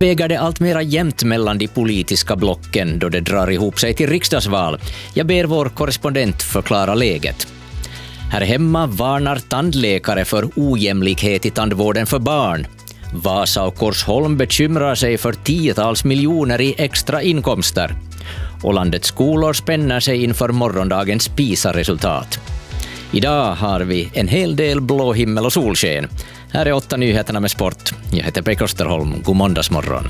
väger det allt mera jämnt mellan de politiska blocken då det drar ihop sig till riksdagsval. Jag ber vår korrespondent förklara läget. Här hemma varnar tandläkare för ojämlikhet i tandvården för barn. Vasa och Korsholm bekymrar sig för 10-tals miljoner i extra inkomster. Och landets skolor spänner sig inför morgondagens PISA-resultat. Idag har vi en hel del blå himmel och solsken. Här är 8 nyheterna med sport. Jag heter Pekka Österholm. God måndagsmorgon.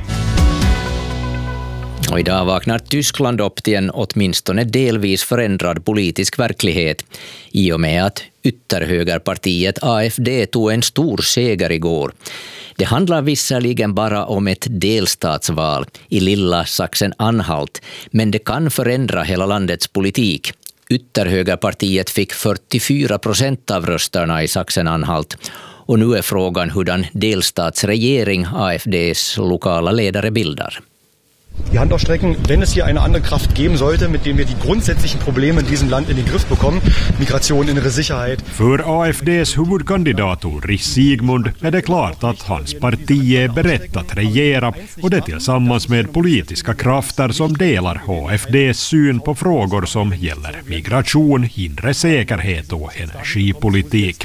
Och idag vaknar Tyskland upp till en åtminstone delvis förändrad politisk verklighet i och med att ytterhögerpartiet AfD tog en stor seger igår. Det handlar visserligen bara om ett delstatsval i lilla Sachsen-Anhalt, men det kan förändra hela landets politik. Ytterhögerpartiet fick 44% av rösterna i Sachsen-Anhalt. Och nu är frågan hurdan delstatsregering AfDs lokala ledare bildar. Die Hand aufstrecken, wenn es hier eine andere Kraft geben sollte, mit dem wir die grundsätzlichen Probleme in diesem Land in den Griff bekommen. Migration, innere Sicherheit. För AfDs huvudkandidat Ulrich Sigmund är det klart att hans parti är berett att regera och det tillsammans med politiska krafter som delar AfDs syn på frågor som gäller migration, inre säkerhet och energipolitik.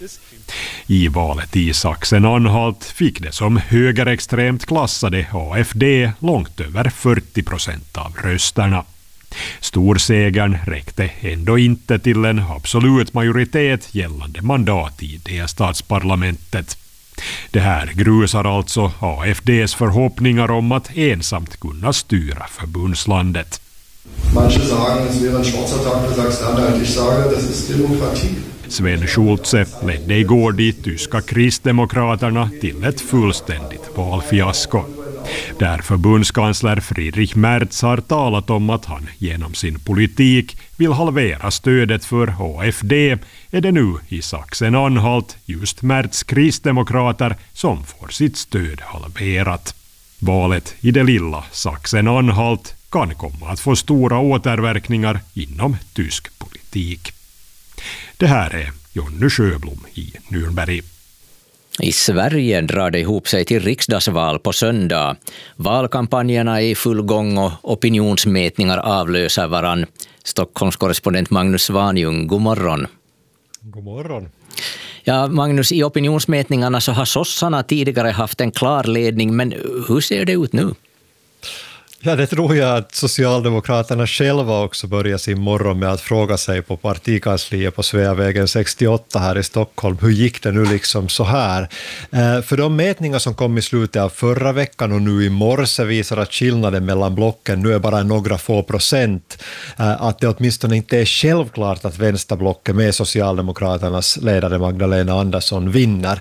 I valet i Sachsen-Anhalt fick det som högerextremt klassade AfD långt över 40% av rösterna. Storsegern räckte ändå inte till en absolut majoritet gällande mandat i delstatsparlamentet. Det här grusar alltså AfDs förhoppningar om att ensamt kunna styra förbundslandet. Manche sagen, es wäre en schwarzer Tag för Sachsen-Anhalt. Ich sage, das ist demokrati. Sven Schulze ledde igår de tyska kristdemokraterna till ett fullständigt valfiasko. Där förbundskansler Friedrich Merz har talat om att han genom sin politik vill halvera stödet för AfD är det nu i Sachsen-Anhalt just Merz kristdemokrater som får sitt stöd halverat. Valet i det lilla Sachsen-Anhalt kan komma att få stora återverkningar inom tysk politik. Det här är Jonny Sjöblom i Nürnberg. I Sverige drar det ihop sig till riksdagsval på söndag. Valkampanjerna är i full gång och opinionsmätningar avlöser varann. Stockholms korrespondent Magnus Svanjung, god morgon. God morgon. Ja, Magnus, i opinionsmätningarna så har sossarna tidigare haft en klar ledning, men hur ser det ut nu? Ja, det tror jag att Socialdemokraterna själva också börjar sin morgon med att fråga sig på partikansliet på Sveavägen 68 här i Stockholm. Hur gick det nu liksom så här? För de mätningar som kom i slutet av förra veckan och nu i morse visar att skillnaden mellan blocken nu är bara några få procent. Att det åtminstone inte är självklart att vänsterblocket med Socialdemokraternas ledare Magdalena Andersson vinner.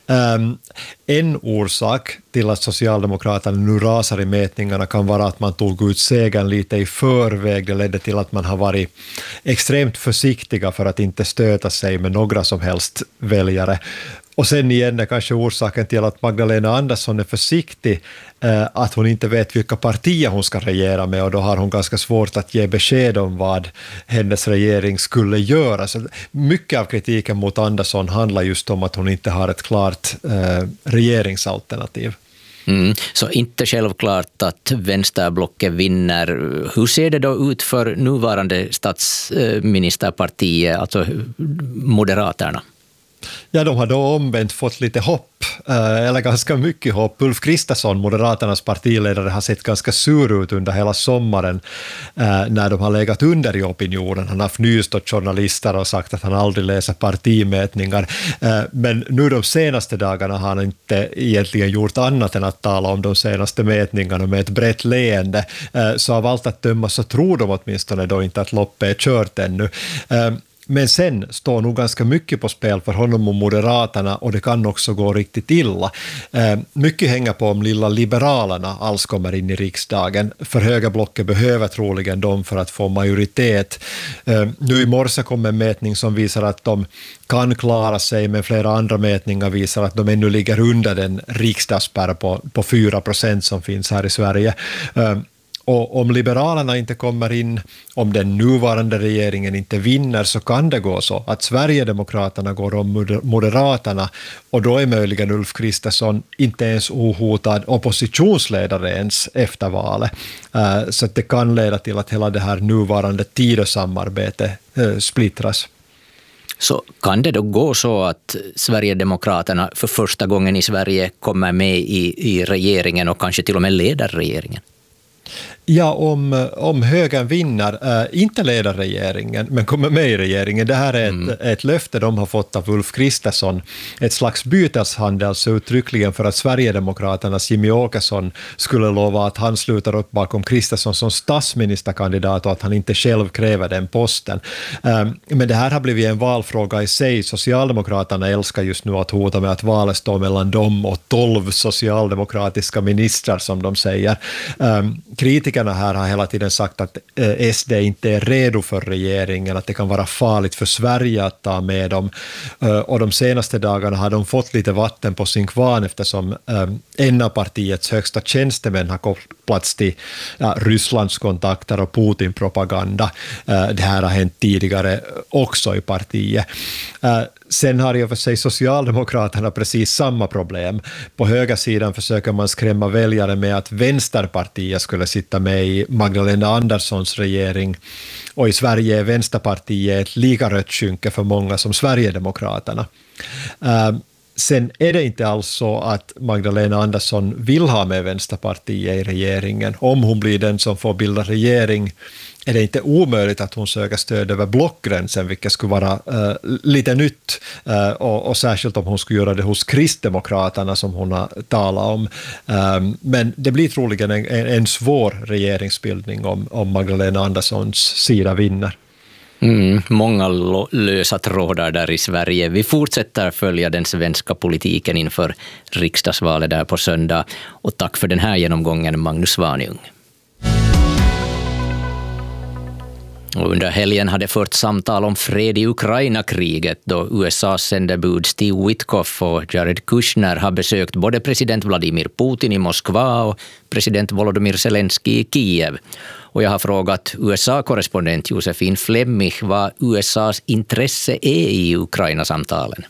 En orsak till att Socialdemokraterna nu rasar i mätningarna kan vara att man tog ut segern lite i förväg. Det ledde till att man har varit extremt försiktiga för att inte stöta sig med några som helst väljare. Och sen igen är kanske orsaken till att Magdalena Andersson är försiktig att hon inte vet vilka partier hon ska regera med, och då har hon ganska svårt att ge besked om vad hennes regering skulle göra. Så mycket av kritiken mot Andersson handlar just om att hon inte har ett klart regeringsalternativ. Så inte självklart att vänsterblocket vinner. Hur ser det då ut för nuvarande statsministerpartiet, alltså Moderaterna? Ja, de har då omvänt fått lite hopp, eller ganska mycket hopp. Ulf Kristersson, Moderaternas partiledare, har sett ganska sur ut under hela sommaren när de har legat under i opinionen. Han har fnyst åt journalister och sagt att han aldrig läser partimätningar. Men nu de senaste dagarna har han inte egentligen gjort annat än att tala om de senaste mätningarna med ett brett leende. Så av allt att döma så tror de åtminstone då inte att loppet är kört ännu. Men sen står nog ganska mycket på spel för honom och Moderaterna, och det kan också gå riktigt illa. Mycket hänger på om lilla Liberalerna alls kommer in i riksdagen. För högerblocket behöver troligen dem för att få majoritet. Nu i morse kom en mätning som visar att de kan klara sig, men flera andra mätningar visar att de ännu ligger under den riksdagsspärr på 4% som finns här i Sverige. Och om Liberalerna inte kommer in, om den nuvarande regeringen inte vinner, så kan det gå så att Sverigedemokraterna går om Moderaterna, och då är möjligen Ulf Kristersson inte ens ohotad oppositionsledare ens efter valet. Så att det kan leda till att hela det här nuvarande Tidösamarbetet splittras. Så kan det då gå så att Sverigedemokraterna för första gången i Sverige kommer med i regeringen och kanske till och med leder regeringen? Ja, om högern vinner, inte leder regeringen, men kommer med i regeringen. Det här är ett löfte de har fått av Ulf Kristersson, ett slags byteshandel, så uttryckligen för att Sverigedemokraternas Jimmy Åkesson skulle lova att han slutar upp bakom Kristersson som statsministerkandidat och att han inte själv kräver den posten. Men det här har blivit en valfråga i sig. Socialdemokraterna älskar just nu att hota med att valet står mellan dem och 12 socialdemokratiska ministrar, som de säger. Kritikerna här har hela tiden sagt att SD inte är redo för regeringen, att det kan vara farligt för Sverige att ta med dem. Och de senaste dagarna har de fått lite vatten på sin kvarn, eftersom en av partiets högsta tjänstemän har kopplats till Rysslands kontakter och Putin-propaganda. Det här har hänt tidigare också i partiet. Sen har ju för sig Socialdemokraterna precis samma problem. På högersidan försöker man skrämma väljare med att Vänsterpartiet skulle sitta med i Magdalena Anderssons regering, och i Sverige är Vänsterpartiet ett lika rött skynke för många som Sverigedemokraterna. Sen är det inte alls så att Magdalena Andersson vill ha med Vänsterpartiet i regeringen. Om hon blir den som får bilda regering är det inte omöjligt att hon söker stöd över blockgränsen, vilket skulle vara lite nytt, och särskilt om hon skulle göra det hos Kristdemokraterna som hon har talat om. Men det blir troligen en svår regeringsbildning om Magdalena Anderssons sida vinner. Många lösa trådar där i Sverige. Vi fortsätter följa den svenska politiken inför riksdagsvalet där på söndag. Och tack för den här genomgången, Magnus Svanjung. Och under helgen hade fört samtal om fred i Ukraina-kriget då USAs sändebud Steve Witkoff och Jared Kushner har besökt både president Vladimir Putin i Moskva och president Volodymyr Zelensky i Kiev. Och jag har frågat USA-korrespondent Josefin Flemmich vad USAs intresse är i Ukraina-samtalen.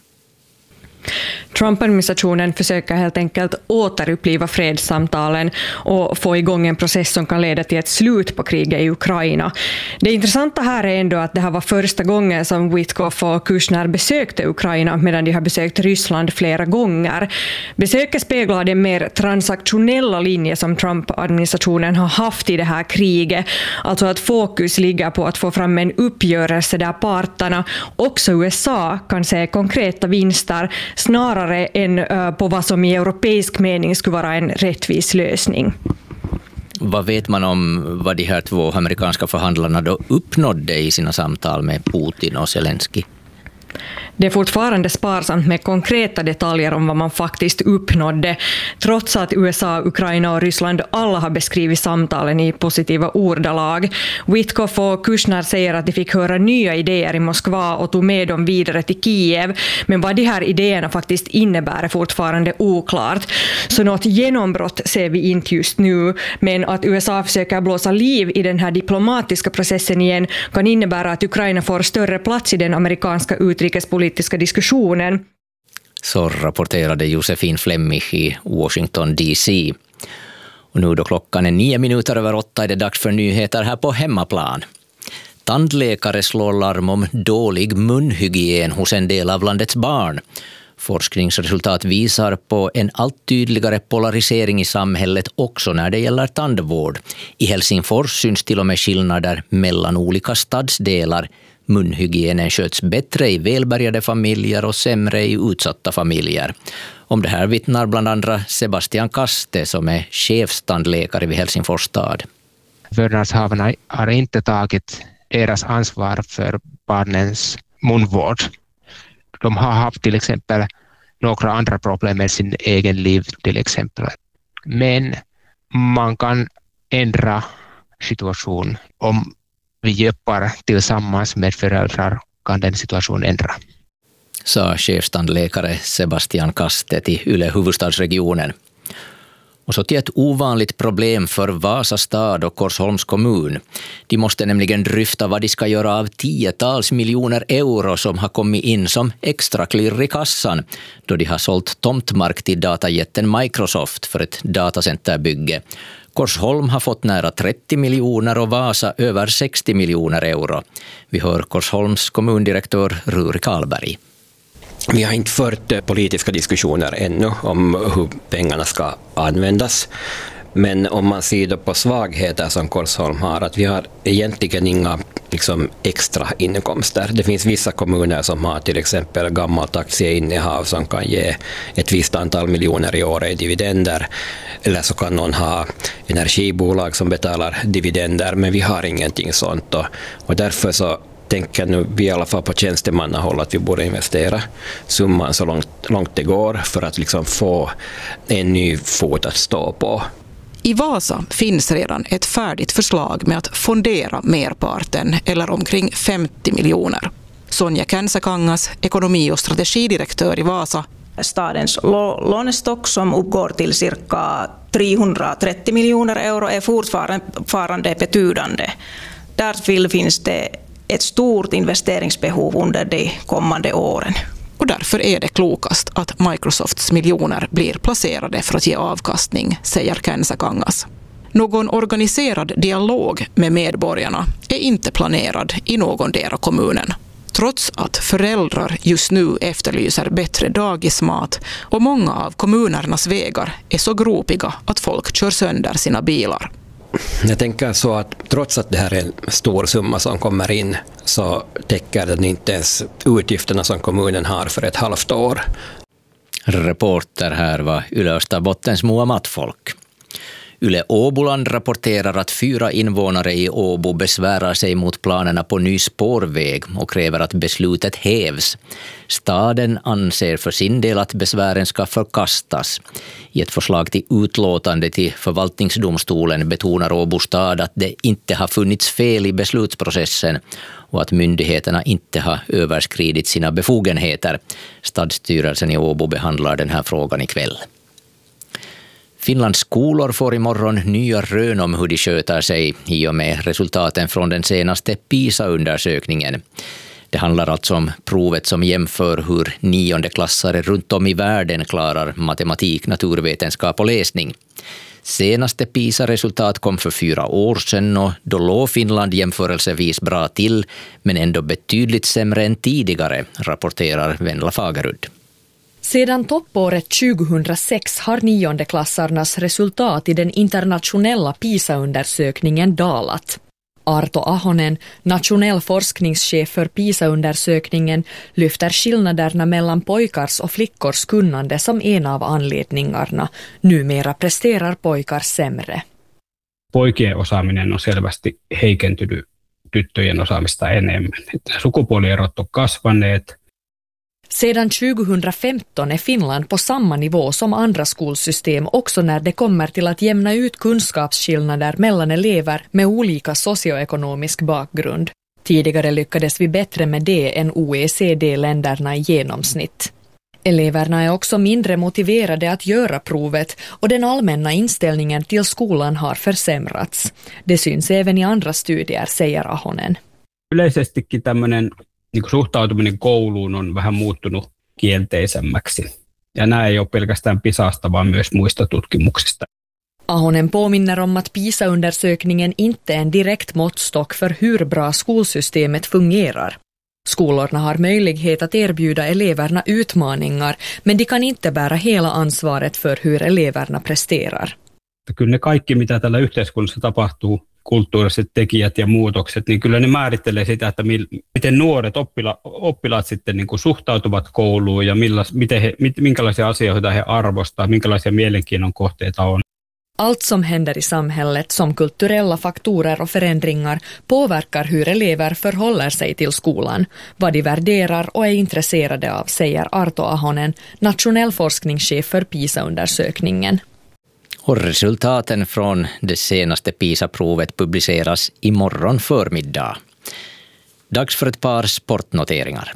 Trump-administrationen försöker helt enkelt återuppliva fredssamtalen och få igång en process som kan leda till ett slut på kriget i Ukraina. Det intressanta här är ändå att det här var första gången som Witkoff och Kushner besökte Ukraina, medan de har besökt Ryssland flera gånger. Besöket speglar den mer transaktionella linje som Trump-administrationen har haft i det här kriget. Alltså att fokus ligger på att få fram en uppgörelse där parterna, också USA, kan se konkreta vinster snarare än på vad som i europeisk mening skulle vara en rättvis lösning. Vad vet man om vad de här två amerikanska förhandlarna då uppnådde i sina samtal med Putin och Zelensky? Det är fortfarande sparsamt med konkreta detaljer om vad man faktiskt uppnådde, trots att USA, Ukraina och Ryssland alla har beskrivit samtalen i positiva ordalag. Witkoff och Kushner säger att de fick höra nya idéer i Moskva och tog med dem vidare till Kiev, men vad de här idéerna faktiskt innebär är fortfarande oklart. Så något genombrott ser vi inte just nu, men att USA försöker blåsa liv i den här diplomatiska processen igen kan innebära att Ukraina får större plats i den amerikanska utrikespolitiska diskussionen. Så rapporterade Josefin Flemmich i Washington DC. Och nu då klockan är 9:09 är det dags för nyheter här på hemmaplan. Tandläkare slår larm om dålig munhygien hos en del av landets barn. Forskningsresultat visar på en allt tydligare polarisering i samhället också när det gäller tandvård. I Helsingfors syns till och med skillnader mellan olika stadsdelar. Munhygienen sköts bättre i välbärgade familjer och sämre i utsatta familjer. Om det här vittnar bland andra Sebastian Kaste som är chefstandläkare vid Helsingfors stad. Vårdnadshavarna har inte tagit deras ansvar för barnens munvård. De har haft till exempel några andra problem med sin egen liv till exempel. Men man kan ändra situation om vi jobbar tillsammans med föräldrar, kan den situationen ändra. Sa chefstandläkare Sebastian Kaste till Yle huvudstadsregionen. Och så till ett ovanligt problem för Vasa stad och Korsholms kommun. De måste nämligen dryfta vad de ska göra av 10-tals miljoner euro som har kommit in som extra klirr i kassan då de har sålt tomtmark till datajätten Microsoft för ett datacenterbygge. Korsholm har fått nära 30 miljoner och Vasa över 60 miljoner euro. Vi hör Korsholms kommundirektör Ruri Karlberg. Vi har inte fört politiska diskussioner ännu om hur pengarna ska användas. Men om man ser då på svagheter som Korsholm har, att vi har egentligen inga extra inkomster. Det finns vissa kommuner som har till exempel gammalt aktieinnehav som kan ge ett visst antal miljoner i år i dividender. Eller så kan någon ha energibolag som betalar dividender, men vi har ingenting sånt. Och därför så tänker nu vi i alla fall på tjänstemannahåll att vi borde investera summan så långt det går för att få en ny fot att stå på. I Vasa finns redan ett färdigt förslag med att fondera merparten eller omkring 50 miljoner. Sonja Känsäkangas, ekonomi- och strategidirektör i Vasa. Stadens lånestock som uppgår till cirka 330 miljoner euro är fortfarande betydande. Därtill finns det ett stort investeringsbehov under de kommande åren. Och därför är det klokast att Microsofts miljoner blir placerade för att ge avkastning, säger Känsäkangas. Någon organiserad dialog med medborgarna är inte planerad i någondera kommunen. Trots att föräldrar just nu efterlyser bättre dagismat och många av kommunernas vägar är så gropiga att folk kör sönder sina bilar. Jag tänker så att trots att det här är en stor summa som kommer in så täcker den inte ens utgifterna som kommunen har för ett halvt år. Reporter här var Yle Österbottens Moa Mattfolk. Yle Åboland rapporterar att 4 invånare i Åbo besvärar sig mot planerna på ny spårväg och kräver att beslutet hävs. Staden anser för sin del att besvären ska förkastas. I ett förslag till utlåtande till förvaltningsdomstolen betonar Åbo stad att det inte har funnits fel i beslutsprocessen och att myndigheterna inte har överskridit sina befogenheter. Stadsstyrelsen i Åbo behandlar den här frågan ikväll. Finlands skolor får imorgon nya rön om hur de sköter sig i och med resultaten från den senaste PISA-undersökningen. Det handlar alltså om provet som jämför hur 9:e-klassare runt om i världen klarar matematik, naturvetenskap och läsning. Senaste PISA-resultat kom för 4 år sedan och då låg Finland jämförelsevis bra till men ändå betydligt sämre än tidigare, rapporterar Venla Fagerud. Sedan toppåret 2006 har 9:e-klassarnas resultat i den internationella PISA-undersökningen dalat. Arto Ahonen, nationell forskningschef för PISA-undersökningen, lyfter skillnaderna mellan pojkars och flickors kunnande som en av anledningarna. Numera presterar pojkar sämre. Poikien osaaminen on selvästi heikentynyt tyttöjen osaamista enemmän. Sukupuolierot on kasvaneet. Sedan 2015 är Finland på samma nivå som andra skolsystem också när det kommer till att jämna ut kunskapsskillnader mellan elever med olika socioekonomisk bakgrund. Tidigare lyckades vi bättre med det än OECD-länderna i genomsnitt. Eleverna är också mindre motiverade att göra provet och den allmänna inställningen till skolan har försämrats. Det syns även i andra studier, säger Ahonen. Yleisestikin tämmöinen suhtautuminen kouluun on vähän muuttunut kielteisemmäksi. Ja nämä ei ole pelkästään PISAsta, vaan myös muista tutkimuksista. Ahonen påminner om att PISA-undersökningen inte är en direkt måttstock för hur bra skolsystemet fungerar. Skolorna har möjlighet att erbjuda eleverna utmaningar, men de kan inte bära hela ansvaret för hur eleverna presterar. Kyllä ne kaikki, mitä tällä yhteiskunnassa tapahtuu, kulttuuriset tekijät ja muutokset, niin kyllä ne määrittelee sitä, että miten nuoret oppilaat sitten niin kuin suhtautuvat kouluun ja minkälaisia asioita he arvostaa, minkälaisia mielenkiinnon kohteita on. Allt som händer i samhället som kulturella faktorer och förändringar påverkar hur elever förhåller sig till skolan, vad de värderar och är intresserade av, säger Arto Ahonen, nationell forskningschef för PISA-undersökningen. Och resultaten från det senaste PISA-provet publiceras imorgon förmiddag. Dags för ett par sportnoteringar.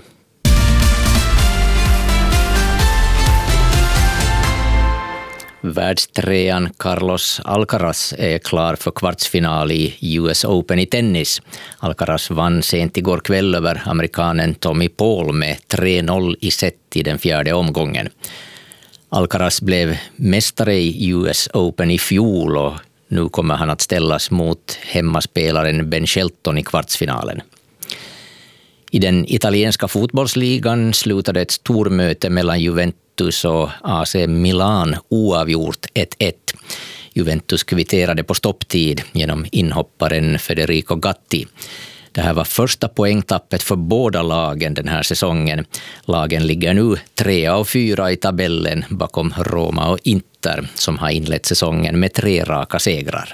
Världstrean Carlos Alcaraz är klar för kvartsfinal i US Open i tennis. Alcaraz vann sent igår kväll över amerikanen Tommy Paul med 3-0 i set i den fjärde omgången. Alcaraz blev mästare i US Open i fjol och nu kommer han att ställas mot hemmaspelaren Ben Shelton i kvartsfinalen. I den italienska fotbollsligan slutade ett stormöte mellan Juventus och AC Milan oavgjort 1-1. Juventus kvitterade på stopptid genom inhopparen Federico Gatti. Det här var första poängtappet för båda lagen den här säsongen. Lagen ligger nu 3 av 4 i tabellen bakom Roma och Inter som har inlett säsongen med 3 raka segrar.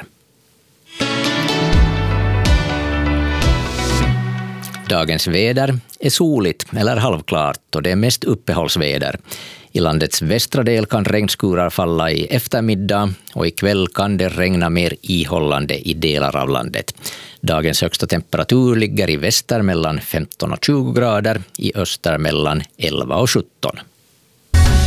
Dagens väder är soligt eller halvklart och det är mest uppehållsväder. I landets västra del kan regnskurar falla i eftermiddag och ikväll kan det regna mer ihållande i delar av landet. Dagens högsta temperatur ligger i väster mellan 15 och 20 grader, i öster mellan 11 och 17.